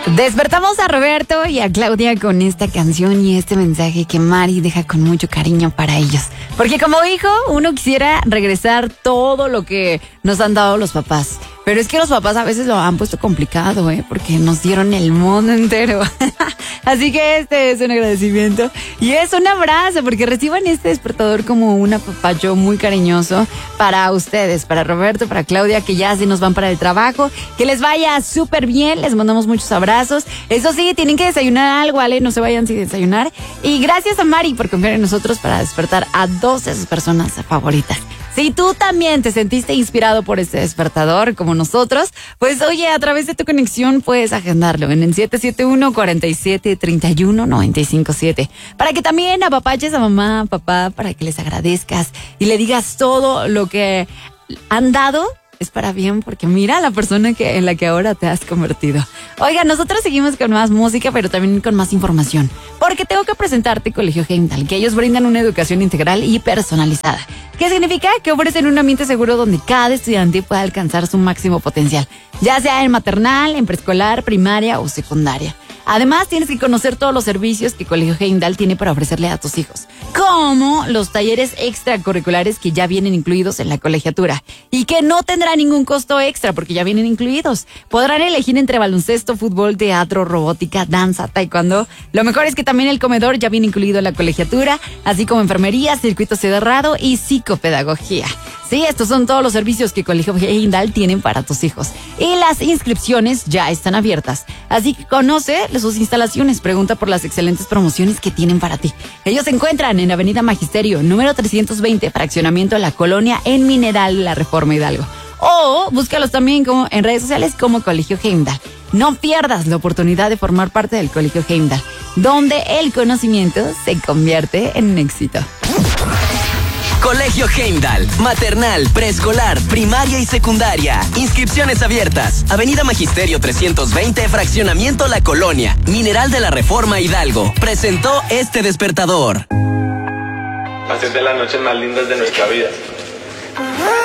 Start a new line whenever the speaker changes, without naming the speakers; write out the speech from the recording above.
Despertamos a Roberto y a Claudia con esta canción y este mensaje que Mari deja con mucho cariño para ellos. Porque como dijo, uno quisiera regresar todo lo que nos han dado los papás. Pero es que los papás a veces lo han puesto complicado, porque nos dieron el mundo entero. Así que este es un agradecimiento y es un abrazo porque reciban este despertador como un apapacho muy cariñoso para ustedes, para Roberto, para Claudia, que ya se nos van para el trabajo. Que les vaya súper bien, les mandamos muchos abrazos. Eso sí, tienen que desayunar algo, ¿vale? No se vayan sin desayunar. Y gracias a Mari por confiar en nosotros para despertar a dos de sus personas favoritas. Si tú también te sentiste inspirado por este despertador como nosotros, pues oye, a través de tu conexión puedes agendarlo en el 771-47-31-957 para que también apapaches a mamá, papá, para que les agradezcas y le digas todo lo que han dado. Es para bien porque mira la persona en la que ahora te has convertido. Oiga, nosotros seguimos con más música, pero también con más información. Porque tengo que presentarte Colegio Heimdall, que ellos brindan una educación integral y personalizada. ¿Qué significa? Que ofrecen un ambiente seguro donde cada estudiante pueda alcanzar su máximo potencial, ya sea en maternal, en preescolar, primaria o secundaria. Además, tienes que conocer todos los servicios que Colegio Heimdall tiene para ofrecerle a tus hijos, como los talleres extracurriculares que ya vienen incluidos en la colegiatura y que no tendrá ningún costo extra porque ya vienen incluidos. Podrán elegir entre baloncesto, fútbol, teatro, robótica, danza, taekwondo. Lo mejor es que también el comedor ya viene incluido en la colegiatura, así como enfermería, circuito cerrado y psicopedagogía. Sí, estos son todos los servicios que Colegio Heimdall tienen para tus hijos. Y las inscripciones ya están abiertas. Así que conoce sus instalaciones, pregunta por las excelentes promociones que tienen para ti. Ellos se encuentran en Avenida Magisterio, número 320, fraccionamiento La Colonia, en Mineral, La Reforma Hidalgo. O búscalos también en redes sociales como Colegio Heimdall. No pierdas la oportunidad de formar parte del Colegio Heimdall, donde el conocimiento se convierte en un éxito.
Colegio Heimdall, maternal, preescolar, primaria y secundaria. Inscripciones abiertas. Avenida Magisterio 320, fraccionamiento La Colonia, Mineral de la Reforma Hidalgo. Presentó este despertador.
Hacer de las noches más lindas de nuestra vida.